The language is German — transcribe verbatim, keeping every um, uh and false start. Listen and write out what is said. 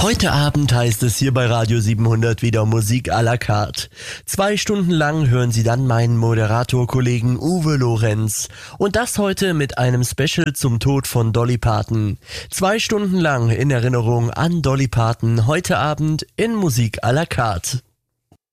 Heute Abend heißt es hier bei Radio siebenhundert wieder Musik à la carte. Zwei Stunden lang hören Sie dann meinen Moderatorkollegen Uwe Lorenz. Und das heute mit einem Special zum Tod von Dolly Parton. Zwei Stunden lang in Erinnerung an Dolly Parton heute Abend in Musik à la carte.